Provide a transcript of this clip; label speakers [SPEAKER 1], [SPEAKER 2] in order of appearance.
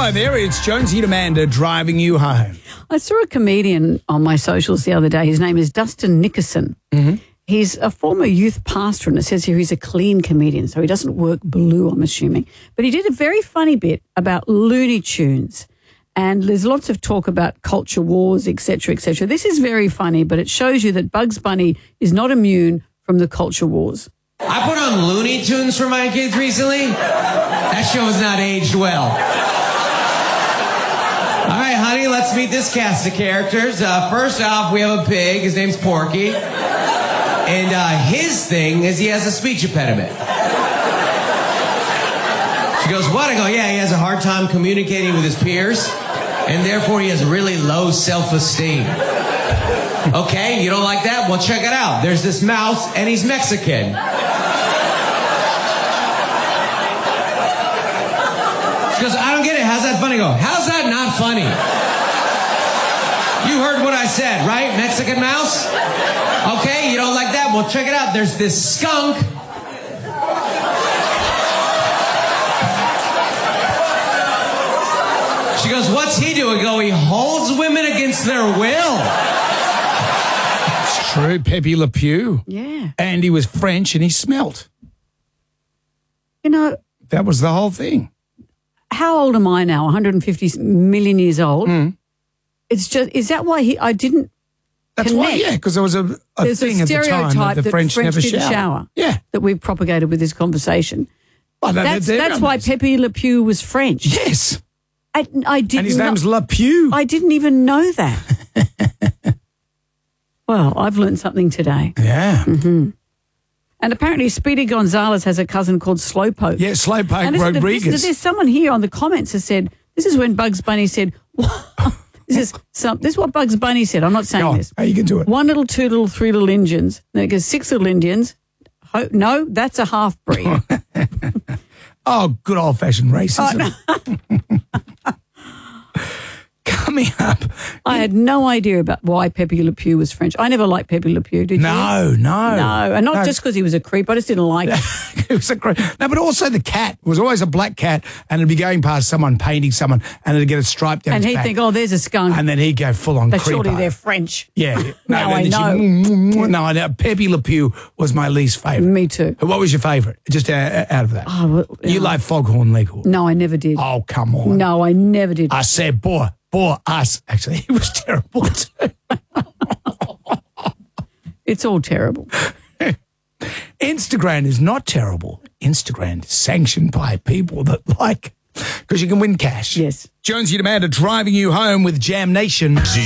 [SPEAKER 1] Hi there, it's Jonesy and Amanda driving you home.
[SPEAKER 2] I saw a comedian on my socials the other day. His name is Dustin Nickerson. Mm-hmm. He's a former youth pastor, and it says here he's a clean comedian, so he doesn't work blue, I'm assuming. But he did a very funny bit about Looney Tunes, and there's lots of talk about culture wars, etc., etc. This is very funny, but it shows you that Bugs Bunny is not immune from the culture wars.
[SPEAKER 3] I put on Looney Tunes for my kids recently. That show has not aged well. All right, honey, let's meet this cast of characters. First off, we have a pig. His name's Porky. And his thing is he has a speech impediment. She goes, what? I go, yeah, he has a hard time communicating with his peers, and therefore he has really low self-esteem. Okay, you don't like that? Well, check it out. There's this mouse, and he's Mexican. She goes, I don't get it. How's that funny? I go, how's that not funny? You heard what I said, right? Mexican mouse? Okay, you don't like that? Well, check it out. There's this skunk. She goes, what's he doing? I go, he holds women against their will.
[SPEAKER 1] It's true, Pepe Le Pew.
[SPEAKER 2] Yeah.
[SPEAKER 1] And he was French and he smelt.
[SPEAKER 2] You know,
[SPEAKER 1] that was the whole thing.
[SPEAKER 2] How old am I now? 150 million years old. Mm. It's just, is that why I didn't
[SPEAKER 1] That's
[SPEAKER 2] connect?
[SPEAKER 1] why, yeah, because there was a thing at the time that the French never
[SPEAKER 2] didn't shower.
[SPEAKER 1] Yeah.
[SPEAKER 2] That we've propagated with this conversation.
[SPEAKER 1] Oh,
[SPEAKER 2] that's why Pepe Le Pew was French.
[SPEAKER 1] Yes.
[SPEAKER 2] I didn't.
[SPEAKER 1] And his name's Le Pew.
[SPEAKER 2] I didn't even know that. Well, I've learned something today.
[SPEAKER 1] Yeah.
[SPEAKER 2] Mm-hmm. And apparently Speedy Gonzalez has a cousin called Slowpoke.
[SPEAKER 1] Yeah, Slowpoke Rodriguez.
[SPEAKER 2] There's someone here on the comments that said, this is when Bugs Bunny said, this is what Bugs Bunny said. I'm not saying this.
[SPEAKER 1] How you can do it.
[SPEAKER 2] 1 little, 2 little, 3 little Indians. Then it goes 6 little Indians. No, that's a half-breed.
[SPEAKER 1] Oh, good old-fashioned racism. Coming up.
[SPEAKER 2] I had no idea about why Pepe Le Pew was French. I never liked Pepe Le Pew, did you?
[SPEAKER 1] No.
[SPEAKER 2] No, and not just because he was a creep. I just didn't like it.
[SPEAKER 1] It was a creep. No, but also the cat. It was always a black cat, and it'd be going past someone, painting someone, and it'd get a stripe down
[SPEAKER 2] and
[SPEAKER 1] his
[SPEAKER 2] he'd
[SPEAKER 1] back.
[SPEAKER 2] think, oh, there's a skunk.
[SPEAKER 1] And then he'd go full-on creeper.
[SPEAKER 2] Surely they're French.
[SPEAKER 1] Yeah.
[SPEAKER 2] Now I know.
[SPEAKER 1] No, I know. Pepe Le Pew was my least favourite.
[SPEAKER 2] Me too.
[SPEAKER 1] What was your favourite? Just out of that.
[SPEAKER 2] Oh, well,
[SPEAKER 1] you like Foghorn Leghorn?
[SPEAKER 2] No, I never did.
[SPEAKER 1] Oh, come on.
[SPEAKER 2] No, I never did.
[SPEAKER 1] I said, boy, us. Actually, he was terrible too.
[SPEAKER 2] It's all terrible.
[SPEAKER 1] Instagram is not terrible. Instagram is sanctioned by people that like, because you can win cash.
[SPEAKER 2] Yes.
[SPEAKER 1] Jonesy and Amanda driving you home with Jam Nation.